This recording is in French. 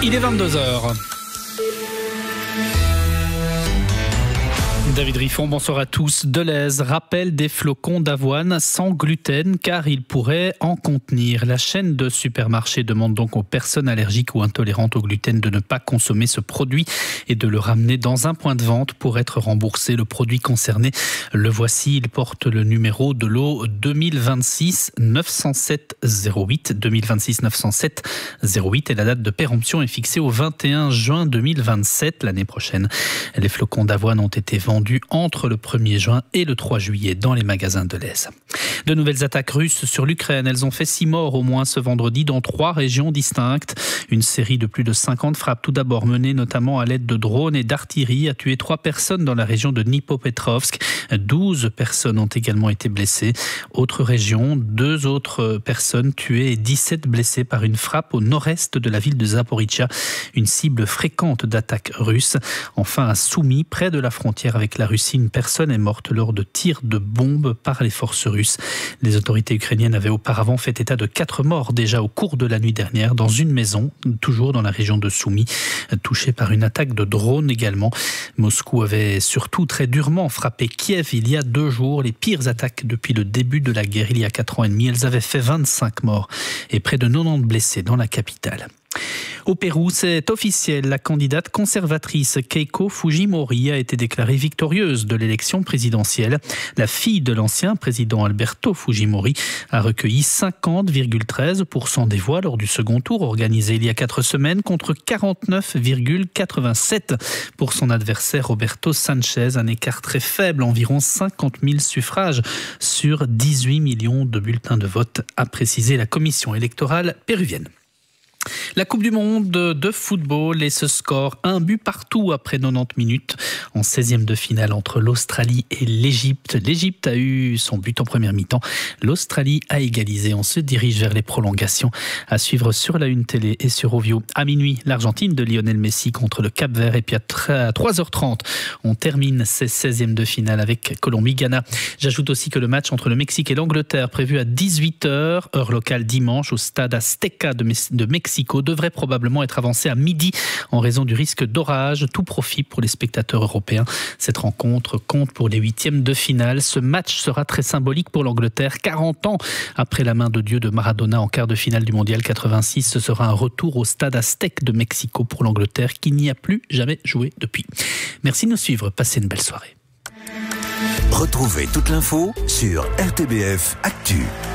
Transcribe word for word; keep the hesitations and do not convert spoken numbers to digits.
Il est vingt-deux heures. David Riffon, bonsoir à tous. Delhaize rappelle des flocons d'avoine sans gluten car il pourrait en contenir. La chaîne de supermarchés demande donc aux personnes allergiques ou intolérantes au gluten de ne pas consommer ce produit et de le ramener dans un point de vente pour être remboursé. Le produit concerné, le voici, il porte le numéro de lot deux mille vingt-six neuf cent sept zéro huit, deux mille vingt-six neuf cent sept zéro huit et la date de péremption est fixée au vingt et un juin deux mille vingt-sept, l'année prochaine. Les flocons d'avoine ont été vendus entre le premier juin et le trois juillet dans les magasins de Delhaize. De nouvelles attaques russes sur l'Ukraine. Elles ont fait six morts au moins ce vendredi dans trois régions distinctes. Une série de plus de cinquante frappes, tout d'abord menées notamment à l'aide de drones et d'artillerie, a tué trois personnes dans la région de Dnipropetrovsk. douze personnes ont également été blessées. Autre région, deux autres personnes tuées et dix-sept blessées par une frappe au nord-est de la ville de Zaporizhzhia, une cible fréquente d'attaques russes. Enfin, à Soumy, près de la frontière avec la Russie, une personne est morte lors de tirs de bombes par les forces russes. Les autorités ukrainiennes avaient auparavant fait état de quatre morts déjà au cours de la nuit dernière dans une maison, toujours dans la région de Soumy, touchée par une attaque de drone également. Moscou avait surtout très durement frappé Kiev il y a deux jours, les pires attaques depuis le début de la guerre il y a quatre ans et demi. Elles avaient fait vingt-cinq morts et près de quatre-vingt-dix blessés dans la capitale. Au Pérou, c'est officiel, la candidate conservatrice Keiko Fujimori a été déclarée victorieuse de l'élection présidentielle. La fille de l'ancien président Alberto Fujimori a recueilli cinquante virgule treize pour cent des voix lors du second tour organisé il y a quatre semaines contre quarante-neuf virgule quatre-vingt-sept pour son adversaire Roberto Sanchez, un écart très faible, environ cinquante mille suffrages sur dix-huit millions de bulletins de vote, a précisé la commission électorale péruvienne. La Coupe du Monde de football et ce score, un but partout après quatre-vingt-dix minutes en seizième de finale entre l'Australie et l'Égypte. L'Égypte a eu son but en première mi-temps. L'Australie a égalisé. On se dirige vers les prolongations. À suivre sur la Une télé et sur Ovio. À minuit, l'Argentine de Lionel Messi contre le Cap-Vert. Et puis à trois heures trente, on termine ces seizièmes de finale avec Colombie-Ghana. J'ajoute aussi que le match entre le Mexique et l'Angleterre, prévu à dix-huit heures, heure locale dimanche, au stade Azteca de Mexique, devrait probablement être avancé à midi en raison du risque d'orage. Tout profit pour les spectateurs européens. Cette rencontre compte pour les huitièmes de finale. Ce match sera très symbolique pour l'Angleterre. quarante ans après la main de Dieu de Maradona en quart de finale du mondial quatre-vingt-six, ce sera un retour au stade Aztec de Mexico pour l'Angleterre qui n'y a plus jamais joué depuis. Merci de nous suivre. Passez une belle soirée. Retrouvez toute l'info sur R T B F Actu.